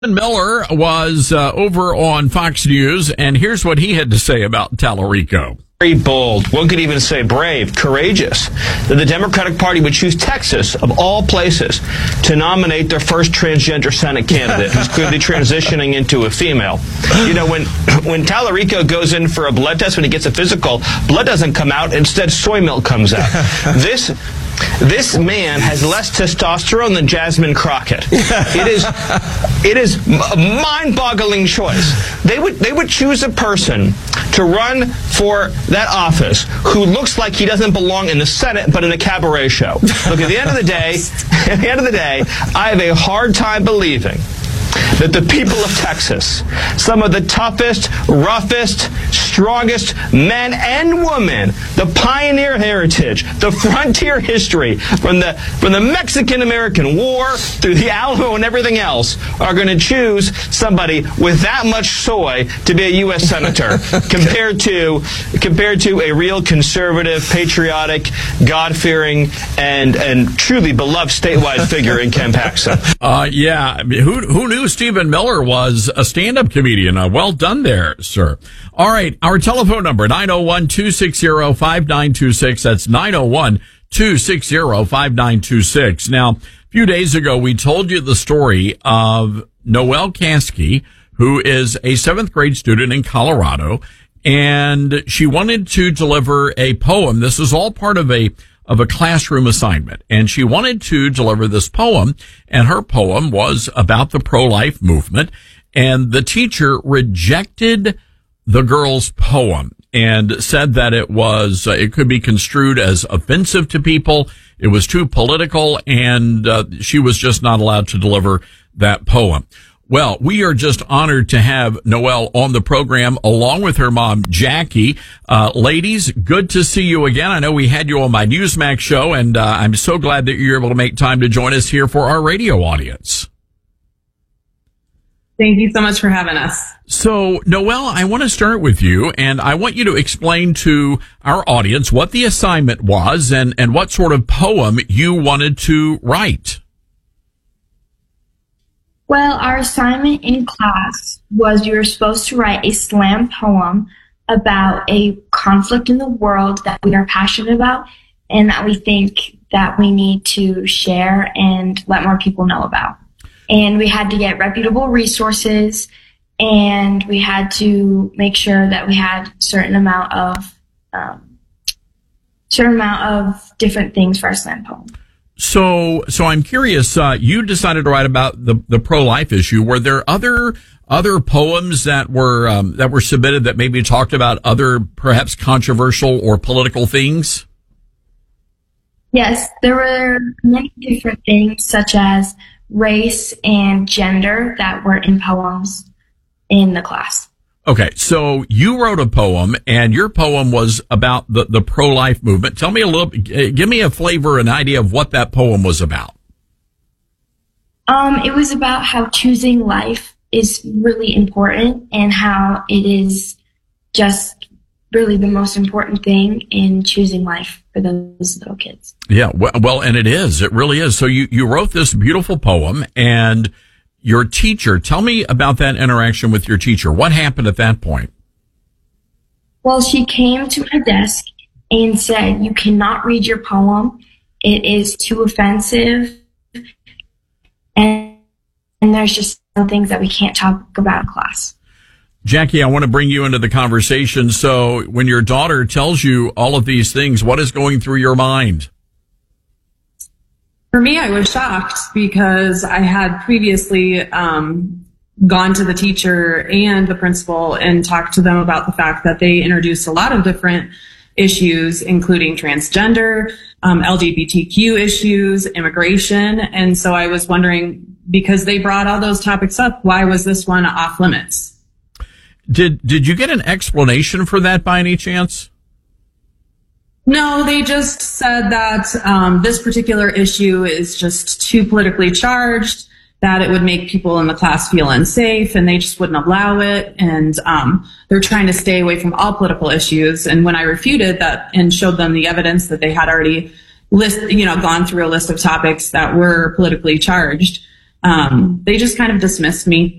Miller was over on Fox News, and here's what he had to say about Tallarico. Very bold, one could even say brave, courageous, that the Democratic Party would choose Texas, of all places, to nominate their first transgender Senate candidate, who's clearly transitioning into a female. You know, when Tallarico goes in for a blood test, when he gets a physical, blood doesn't come out, instead soy milk comes out. This man has less testosterone than Jasmine Crockett. It is a mind-boggling choice. They would choose a person to run for that office who looks like he doesn't belong in the Senate but in a cabaret show. Look, at the end of the day, I have a hard time believing that the people of Texas, some of the toughest, roughest, strongest men and women, the pioneer heritage, the frontier history, from the Mexican-American War through the Alamo and everything else, are going to choose somebody with that much soy to be a U.S. Senator compared to a real conservative, patriotic, God-fearing, and truly beloved statewide figure in Ken Paxton. Yeah. Who knew Stephen Miller was a stand-up comedian? Well done there, sir. All right. Our telephone number, 901-260-5926. That's 901-260-5926. Now, a few days ago, we told you the story of Noelle Kasky, who is a 7th grade student in Colorado, and she wanted to deliver a poem. This is all part of a classroom assignment, and she wanted to deliver this poem, and her poem was about the pro-life movement, and the teacher rejected the girl's poem and said that it could be construed as offensive to people. It was too political, and she was just not allowed to deliver that poem. Well, we are just honored to have Noelle on the program along with her mom, Jackie. Ladies, good to see you again. I know we had you on my Newsmax show, and I'm so glad that you're able to make time to join us here for our radio audience. Thank you so much for having us. So, Noelle, I want to start with you, and I want you to explain to our audience what the assignment was and what sort of poem you wanted to write. Well, our assignment in class was we were supposed to write a slam poem about a conflict in the world that we are passionate about and that we think that we need to share and let more people know about. And we had to get reputable resources, and we had to make sure that we had a certain amount of different things for our slam poem. So I'm curious, you decided to write about the pro-life issue. Were there other poems that were submitted that maybe talked about other perhaps controversial or political things? Yes, there were many different things such as race and gender that were in poems in the class. Okay, so you wrote a poem, and your poem was about the pro-life movement. Tell me give me a flavor, an idea of what that poem was about. It was about how choosing life is really important and how it is just really the most important thing in choosing life for those little kids. Yeah, well, and it is. It really is. So you wrote this beautiful poem, and your teacher, tell me about that interaction with your teacher. What happened at that point? Well, she came to my desk and said, "You cannot read your poem. It is too offensive. And there's just some things that we can't talk about in class." Jackie, I want to bring you into the conversation. So when your daughter tells you all of these things, what is going through your mind? For me, I was shocked because I had previously gone to the teacher and the principal and talked to them about the fact that they introduced a lot of different issues, including transgender, LGBTQ issues, immigration. And so I was wondering, because they brought all those topics up, why was this one off limits? Did you get an explanation for that by any chance? No, they just said that this particular issue is just too politically charged, that it would make people in the class feel unsafe, and they just wouldn't allow it. And they're trying to stay away from all political issues. And when I refuted that and showed them the evidence that they had already gone through a list of topics that were politically charged, They just kind of dismissed me.